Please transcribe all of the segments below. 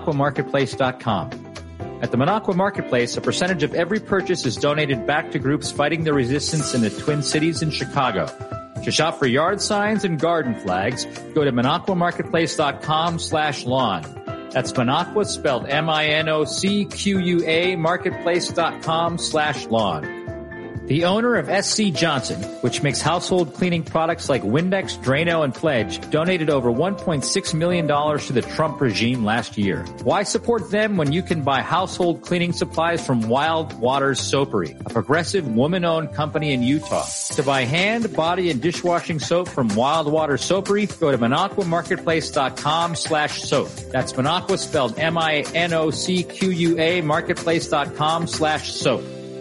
MinocquaMarketplace.com. At the Minocqua Marketplace, a percentage of every purchase is donated back to groups fighting the resistance in the Twin Cities and Chicago. To shop for yard signs and garden flags, go to MinocquaMarketplace.com/lawn. That's Minocqua spelled MINOCQUA marketplace.com/lawn. The owner of SC Johnson, which makes household cleaning products like Windex, Drano, and Pledge, donated over $1.6 million to the Trump regime last year. Why support them when you can buy household cleaning supplies from Wild Waters Soapery, a progressive woman-owned company in Utah? To buy hand, body, and dishwashing soap from Wild Waters Soapery, go to MinocquaMarketplace.com/soap. That's Minocqua spelled MINOCQUA marketplace.com/soap.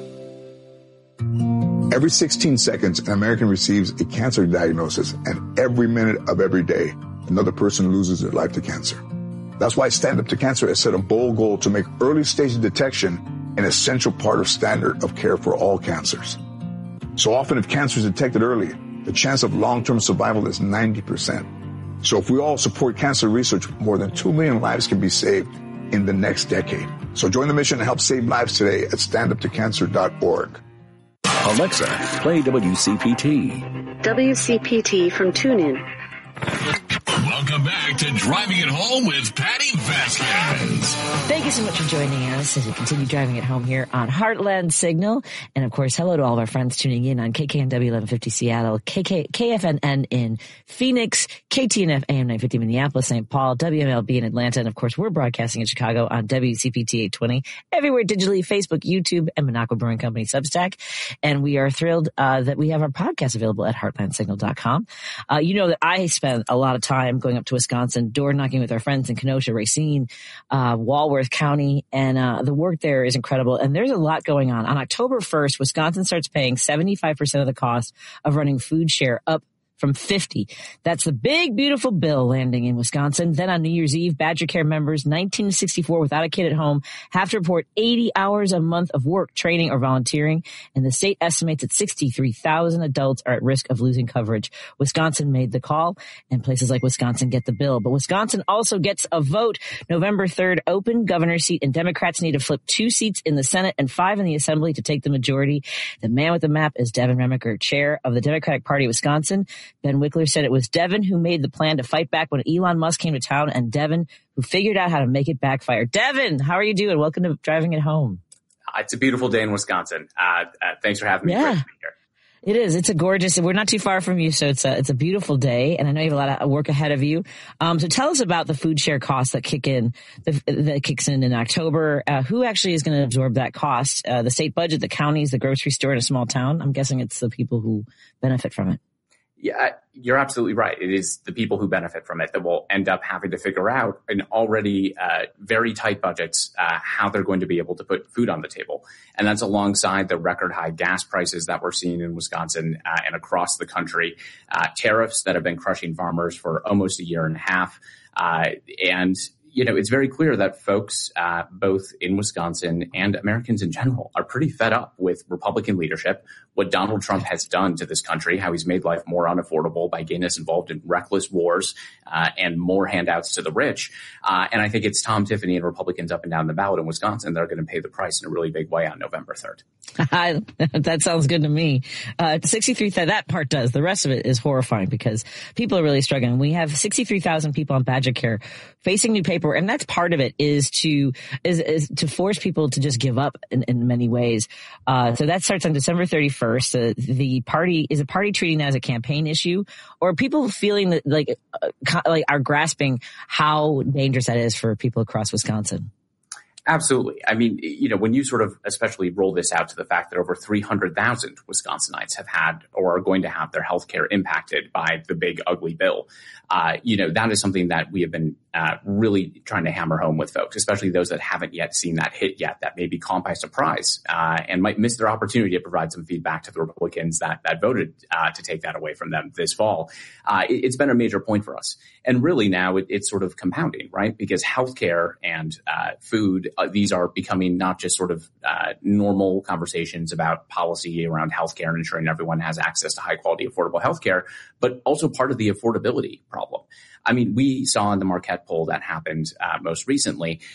Every 16 seconds, an American receives a cancer diagnosis, and every minute of every day, another person loses their life to cancer. That's why Stand Up to Cancer has set a bold goal to make early stage detection an essential part of standard of care for all cancers. So often, if cancer is detected early, the chance of long-term survival is 90%. So if we all support cancer research, more than 2 million lives can be saved in the next decade. So join the mission to help save lives today at standuptocancer.org. Alexa, play WCPT. WCPT from TuneIn. Welcome back to Driving It Home with Patty Vasquez. Thank you so much for joining us as we continue driving it home here on Heartland Signal. And of course, hello to all of our friends tuning in on KKNW 1150 Seattle, KFNN in Phoenix, KTNF AM 950 Minneapolis, St. Paul, WMLB in Atlanta. And of course, we're broadcasting in Chicago on WCPT 820, everywhere digitally, Facebook, YouTube, and Minocqua Brewing Company Substack. And we are thrilled that we have our podcast available at heartlandsignal.com. You know that I spent a lot of time going up to Wisconsin, door knocking with our friends in Kenosha, Racine, Walworth County, and the work there is incredible. And there's a lot going on. On October 1st, Wisconsin starts paying 75% of the cost of running food share up from 50. That's the big, beautiful bill landing in Wisconsin. Then on New Year's Eve, Badger Care members 19 to 64 without a kid at home have to report 80 hours a month of work, training, or volunteering. And the state estimates that 63,000 adults are at risk of losing coverage. Wisconsin made the call, and places like Wisconsin get the bill. But Wisconsin also gets a vote. November 3rd, open governor's seat, and Democrats need to flip 2 seats in the Senate and 5 in the Assembly to take the majority. The man with the map is Devin Remiker, chair of the Democratic Party of Wisconsin. Ben Wickler said it was Devin who made the plan to fight back when Elon Musk came to town, and Devin who figured out how to make it backfire. Devin, how are you doing? Welcome to Driving It Home. It's a beautiful day in Wisconsin. Thanks for having me. Great to be here. It is. It's a gorgeous, we're not too far from you, so it's a beautiful day, and I know you have a lot of work ahead of you. So tell us about the food share costs that kicks in October. Who actually is going to absorb that cost? The state budget, the counties, the grocery store in a small town? I'm guessing it's the people who benefit from it. Yeah, you're absolutely right. It is the people who benefit from it that will end up having to figure out in already very tight budgets how they're going to be able to put food on the table. And that's alongside the record high gas prices that we're seeing in Wisconsin and across the country, tariffs that have been crushing farmers for almost a year and a half. And you know, it's very clear that folks, both in Wisconsin and Americans in general, are pretty fed up with Republican leadership, what Donald Trump has done to this country, how he's made life more unaffordable by getting us involved in reckless wars and more handouts to the rich. And I think it's Tom Tiffany and Republicans up and down the ballot in Wisconsin that are going to pay the price in a really big way on November 3rd. That sounds good to me. 63,000, that part does. The rest of it is horrifying because people are really struggling. We have 63,000 people on Badger Care facing new paperwork. And that's part of it is to force people to just give up in many ways. So that starts on December 31st. The party treating that as a campaign issue, or people feeling that like are grasping how dangerous that is for people across Wisconsin? Absolutely. I mean, you know, when you sort of especially roll this out to the fact that over 300,000 Wisconsinites have had or are going to have their health care impacted by the big, ugly bill, you know, that is something that we have been really trying to hammer home with folks, especially those that haven't yet seen that hit yet, that may be caught by surprise and might miss their opportunity to provide some feedback to the Republicans that voted to take that away from them this fall. It's been a major point for us. And really now it's sort of compounding, right? Because healthcare and food, these are becoming not just sort of normal conversations about policy around healthcare and ensuring everyone has access to high quality, affordable healthcare, but also part of the affordability problem. I mean, we saw in the Marquette poll that happened most recently